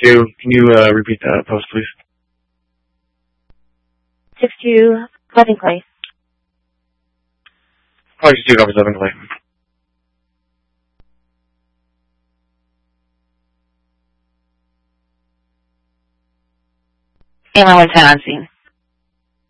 62. Can you repeat that post, please? 62 Loving Clay. Call 62 Copy Loving Clay. AMI 110 on scene.